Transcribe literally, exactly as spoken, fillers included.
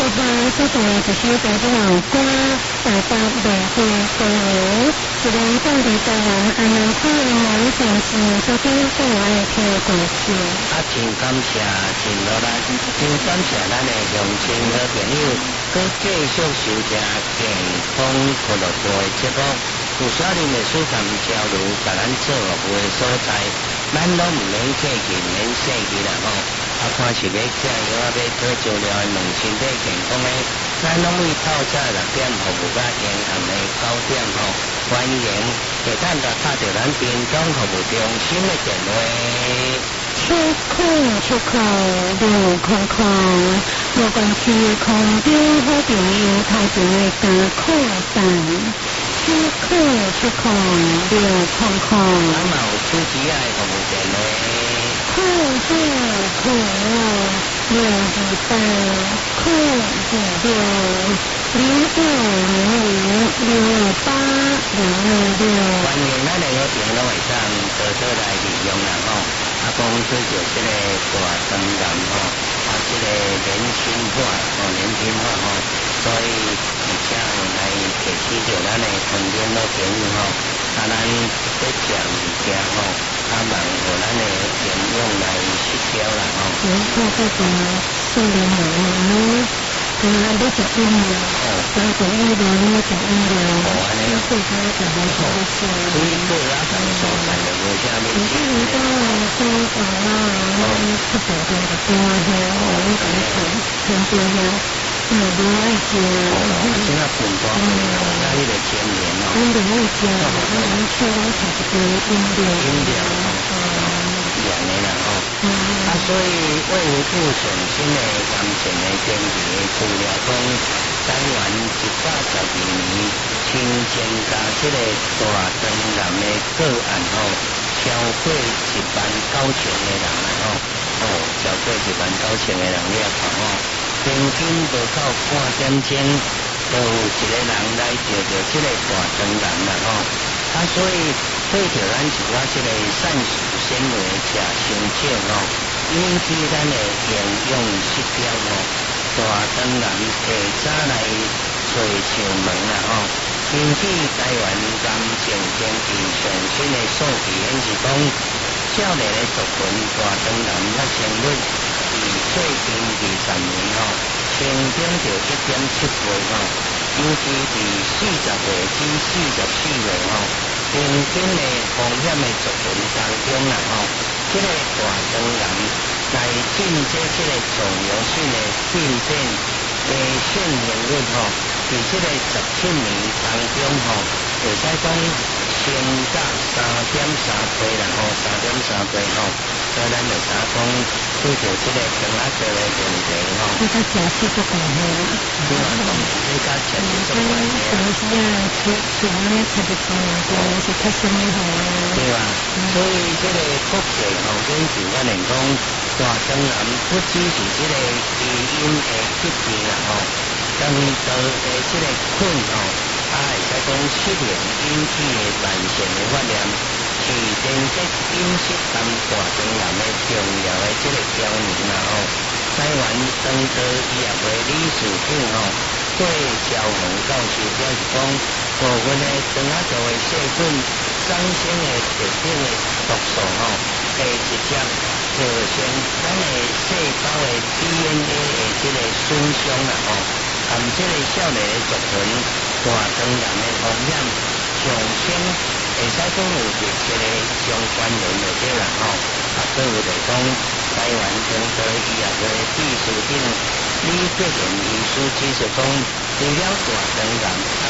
的话，所带来一首代表歌，大家袂记歌名，一个当地台湾安南区的农城市所顶带来的听故事。 啊，真感谢，真落来，真感谢咱的乡亲好朋友，佮继续收听健康俱乐部的节目。有少年的书谈交流，甲咱做服务的所在，咱拢唔免客气，唔免客气啦吼。啊，看是要吃药啊，要做治疗的问身体健康的，咱拢会透早六点服务到延暗的九点吼。欢迎下等就打到咱滨东服务中心的电话。 出口出口流空空，无关系空中好朋友头前的加扩散。出口出口流空空， 咱嘛有手机爱服务电话。 酷酷酷，六二八酷二六零九零零六二八零二六。 欢迎咱的好朋友拢会当多多来利用啦吼。啊，讲做着即个大灯笼吼，啊，即个年轻化吼，年轻化吼，所以而且来提起着咱的身边老朋友吼，啊，咱要食物件吼，啊，望互咱的营养来失调啦吼。 我看这个少年人呢，嗯，要食饮料，当做饮料呢食饮料，你做他就好好吃。 所以过啊，咱所在就无啥物。 你看你到说啊，我出国的个多嘿，我你讲看看多呀，嗯，多爱食。 现在很多，那你得前年哦。 我都爱食，我能吃我吃一个饮料。 饮料哦，两年了哦。啊，所以为了顾全新的安全的天气的资料讲，台湾一百十二年新增加这个大肠癌的个案哦，超过一万九千个人啦哦，哦，超过一万九千个人了看哦，平均不到半点钟，就有一个人来得到这个大肠癌啦哦，啊，所以对着咱一寡这个膳食纤维食伤少哦，引起咱的营养失调哦，大肠癌提早来找上门啦哦。根据台湾癌症研究上新的数据显示讲，少年的族群大肠癌发生率伫最近二十年哦，成长着一点七倍哦，尤其伫四十岁至四十四岁哦，平均的风险的族群当中啦哦，这个大肠癌来进这这个肿瘤性的病变的现形率吼，伫这个十七年当中吼，会使讲升到三点三倍啦吼，三点三倍吼，所以咱就知讲对着这个肠仔道的问题吼， 这个假是不管的， 对啊，讲这个假是不管的， 有时啊，吃吃完吃不出来，是太生好啊， 对吧？所以这个国际吼研究发现讲，大肠癌不只是这个基因的疾病啦吼，更多的这个菌吼，啊会使讲失眠引起的慢性的发炎，是连接饮食含大肠癌的重要的这个条件啦吼。台湾长科医学会理事长吼，郭朝宏教授表示讲，部分的肠仔道的细菌产生的特定的毒素吼，会直接造成咱的细胞的 D N A 的这个损伤啦吼，含这个少年的族群大肠癌的风险上升，会使讲有密切的相关联的对啦吼。啊，所以就讲台湾中科医学会秘书长李国元医师指出讲，除了大肠癌，啊